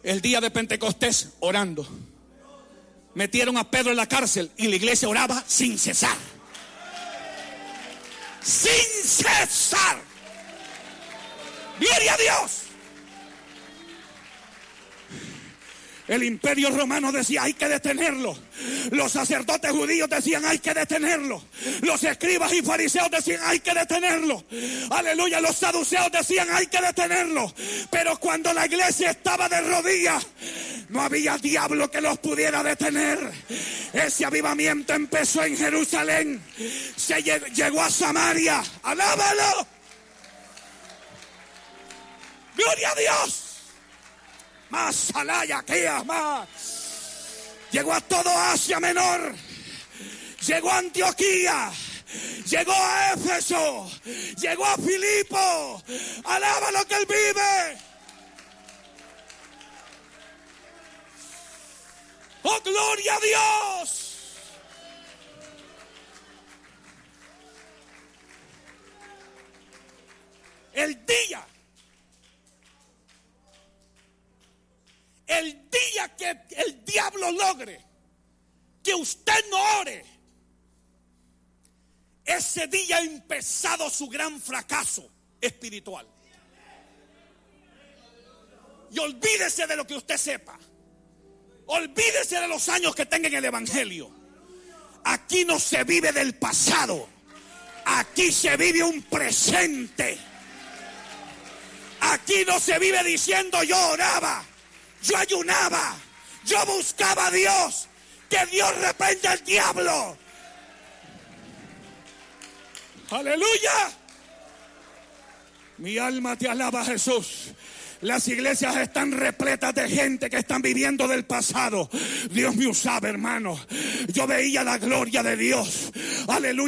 El día de Pentecostés, orando. Metieron a Pedro en la cárcel y la iglesia oraba sin cesar. Sin cesar. Gloria a Dios. El imperio romano decía hay que detenerlo. Los sacerdotes judíos decían hay que detenerlo. Los escribas y fariseos decían hay que detenerlo. Aleluya, los saduceos decían hay que detenerlo. Pero cuando la iglesia estaba de rodillas, no había diablo que los pudiera detener. Ese avivamiento empezó en Jerusalén. Llegó a Samaria. ¡Alábalo! ¡Gloria a Dios! Más alaya que más. Llegó a todo Asia Menor. Llegó a Antioquía. Llegó a Éfeso. Llegó a Filipo. Alaba lo que él vive. ¡Oh, gloria a Dios! El día que el diablo logre que usted no ore, ese día ha empezado su gran fracaso espiritual. Y olvídese de lo que usted sepa. Olvídese de los años que tenga en el evangelio. Aquí no se vive del pasado. Aquí se vive un presente. Aquí no se vive diciendo yo oraba, yo ayunaba, yo buscaba a Dios. Que Dios reprenda al diablo. Aleluya. Mi alma te alaba, Jesús. Las iglesias están repletas de gente que están viviendo del pasado. Dios me usaba, hermano. Yo veía la gloria de Dios. Aleluya.